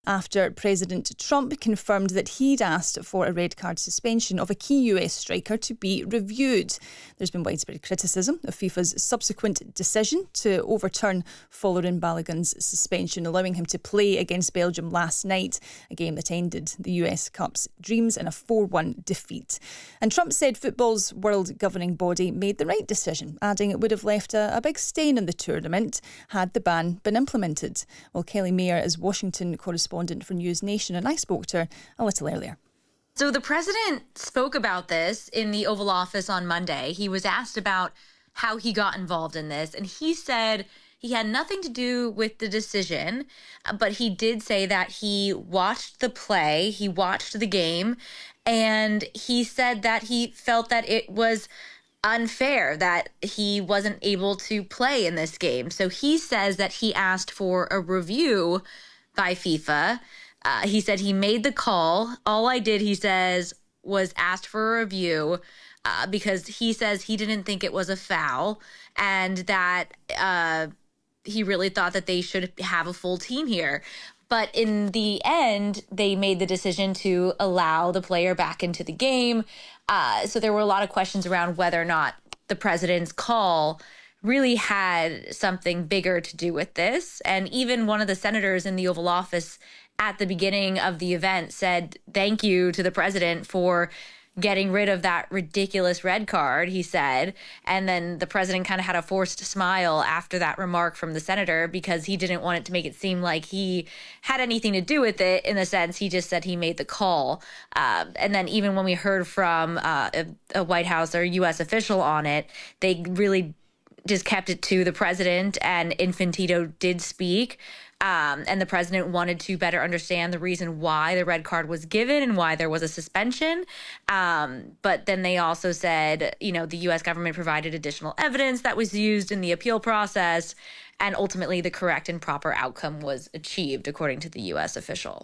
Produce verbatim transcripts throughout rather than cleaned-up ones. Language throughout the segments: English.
after President Trump confirmed that he'd asked for a red card suspension of a key U S striker to be reviewed. There's been widespread criticism of FIFA's subsequent decision to overturn Folarin Balogun's suspension, allowing him to play against Belgium last night, a game that ended the U S Cup's dreams in a four one defeat. And Trump said football's world governing body made the right decision, adding it would have left a, a big stain in the tournament had the ban been implemented. Well, Kelly Mayer is Washington correspondent for News Nation, and I spoke to her a little earlier. So the president spoke about this in the Oval Office on Monday. He was asked about how he got involved in this, and he said he had nothing to do with the decision, but he did say that he watched the play, he watched the game, and he said that he felt that it was unfair that he wasn't able to play in this game. So he says that he asked for a review by FIFA. Uh, he said he made the call. All I did, he says, was asked for a review uh, because he says he didn't think it was a foul and that uh, he really thought that they should have a full team here. But in the end, they made the decision to allow the player back into the game. Uh, so there were a lot of questions around whether or not the president's call really had something bigger to do with this. And even one of the senators in the Oval Office at the beginning of the event said thank you to the president for getting rid of that ridiculous red card, he said. And then the president kind of had a forced smile after that remark from the senator because he didn't want it to make it seem like he had anything to do with it. In a sense, he just said he made the call. Uh, and then even when we heard from uh, a, a White House or U S official on it, they really just kept it to the president, and Infantino did speak. Um, and the president wanted to better understand the reason why the red card was given and why there was a suspension. Um, but then they also said, you know, the U S government provided additional evidence that was used in the appeal process, and ultimately the correct and proper outcome was achieved, according to the U S official.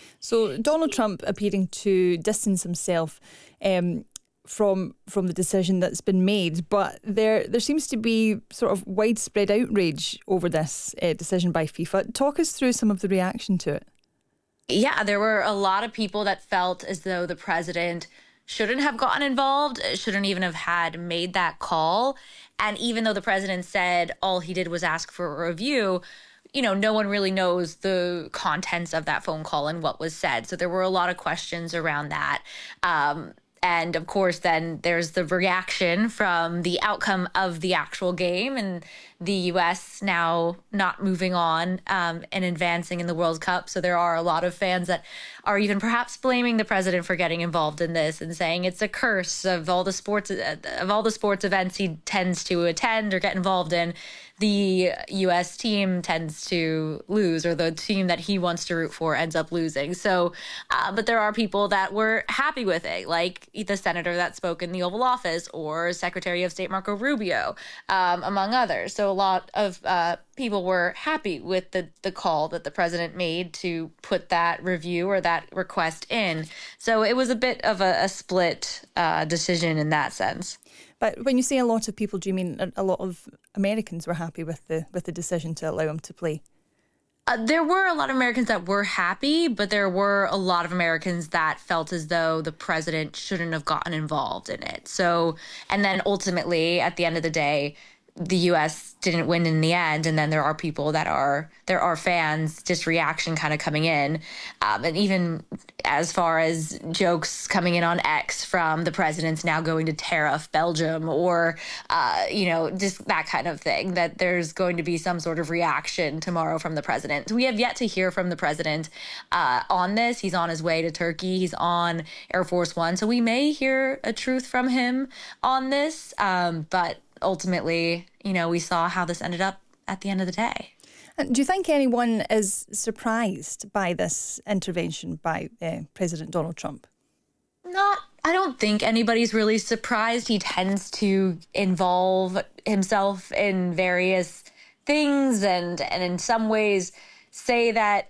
So Donald Trump appearing to distance himself um, from from the decision that's been made, but there there seems to be sort of widespread outrage over this uh, decision by FIFA. Talk us through some of the reaction to it. Yeah, there were a lot of people that felt as though the president shouldn't have gotten involved, shouldn't even have had made that call. And even though the president said all he did was ask for a review, you know, no one really knows the contents of that phone call and what was said. So there were a lot of questions around that. Um, And of course, then there's the reaction from the outcome of the actual game and the U S now not moving on um, and advancing in the World Cup. So there are a lot of fans that are even perhaps blaming the president for getting involved in this and saying it's a curse of all the sports of all the sports events he tends to attend or get involved in. The U S team tends to lose, or the team that he wants to root for ends up losing. So, uh, but there are people that were happy with it, like the senator that spoke in the Oval Office or Secretary of State Marco Rubio, um, among others. So a lot of uh, people were happy with the, the call that the president made to put that review or that request in. So it was a bit of a, a split uh, decision in that sense. But when you say a lot of people, do you mean a lot of Americans were happy with the with the decision to allow him to play? Uh, there were a lot of Americans that were happy, but there were a lot of Americans that felt as though the president shouldn't have gotten involved in it. So, and then ultimately, at the end of the day, the U S didn't win in the end. And then there are people that are, there are fans, just reaction kind of coming in. Um, and even as far as jokes coming in on X from the president's now going to tear off Belgium or, uh, you know, just that kind of thing, that there's going to be some sort of reaction tomorrow from the president. We have yet to hear from the president uh, on this. He's on his way to Turkey. He's on Air Force One. So we may hear a truth from him on this. Um, but ultimately, you know, we saw how this ended up at the end of the day. And do you think anyone is surprised by this intervention by uh, President Donald Trump? Not, I don't think anybody's really surprised. He tends to involve himself in various things and, and in some ways say that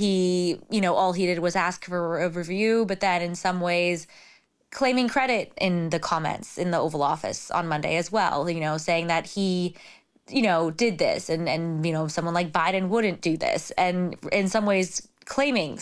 he, you know, all he did was ask for a review, but then in some ways claiming credit in the comments in the Oval Office on Monday as well, you know, saying that he, you know, did this and, and, you know, someone like Biden wouldn't do this. And in some ways claiming